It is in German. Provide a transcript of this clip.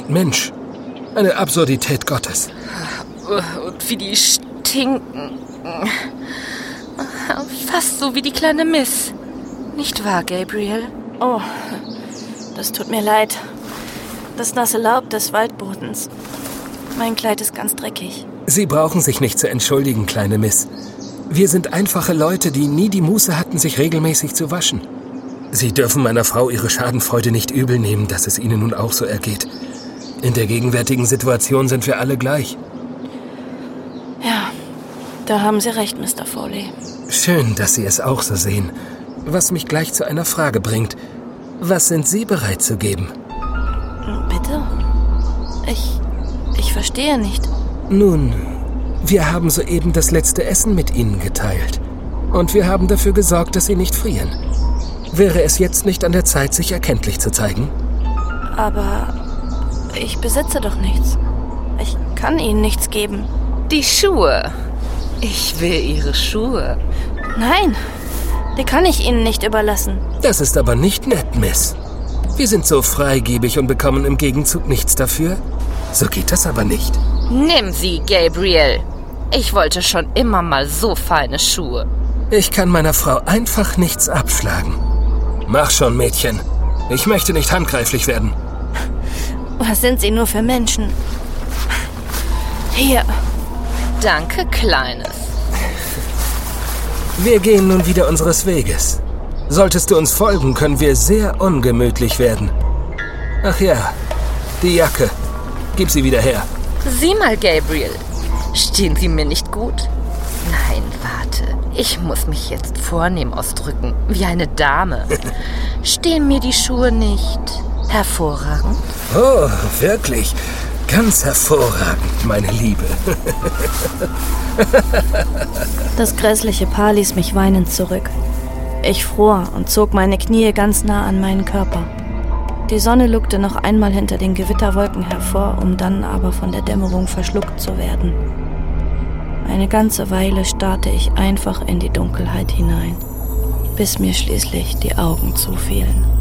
sind Mensch. Eine Absurdität Gottes. Und wie die stinken. Fast so wie die kleine Miss. Nicht wahr, Gabriel? Oh, das tut mir leid. Das nasse Laub des Waldbodens. Mein Kleid ist ganz dreckig. Sie brauchen sich nicht zu entschuldigen, kleine Miss. Wir sind einfache Leute, die nie die Muße hatten, sich regelmäßig zu waschen. Sie dürfen meiner Frau ihre Schadenfreude nicht übel nehmen, dass es Ihnen nun auch so ergeht. In der gegenwärtigen Situation sind wir alle gleich. Ja, da haben Sie recht, Mr. Foley. Schön, dass Sie es auch so sehen. Was mich gleich zu einer Frage bringt. Was sind Sie bereit zu geben? Bitte? Ich verstehe nicht. Nun, wir haben soeben das letzte Essen mit Ihnen geteilt. Und wir haben dafür gesorgt, dass Sie nicht frieren. Wäre es jetzt nicht an der Zeit, sich erkenntlich zu zeigen? Aber ich besitze doch nichts. Ich kann Ihnen nichts geben. Die Schuhe. Ich will Ihre Schuhe. Nein, die kann ich Ihnen nicht überlassen. Das ist aber nicht nett, Miss. Wir sind so freigebig und bekommen im Gegenzug nichts dafür. So geht das aber nicht. Nimm sie, Gabriel. Ich wollte schon immer mal so feine Schuhe. Ich kann meiner Frau einfach nichts abschlagen. Mach schon, Mädchen. Ich möchte nicht handgreiflich werden. Was sind Sie nur für Menschen? Hier. Danke, Kleines. Wir gehen nun wieder unseres Weges. Solltest du uns folgen, können wir sehr ungemütlich werden. Ach ja, die Jacke. Gib sie wieder her. Sieh mal, Gabriel. Stehen sie mir nicht gut? Nein, warte. Ich muss mich jetzt vornehm ausdrücken, wie eine Dame. Stehen mir die Schuhe nicht hervorragend? Oh, wirklich. Ganz hervorragend, meine Liebe. Das grässliche Paar ließ mich weinend zurück. Ich fror und zog meine Knie ganz nah an meinen Körper. Die Sonne lugte noch einmal hinter den Gewitterwolken hervor, um dann aber von der Dämmerung verschluckt zu werden. Eine ganze Weile starrte ich einfach in die Dunkelheit hinein, bis mir schließlich die Augen zufielen.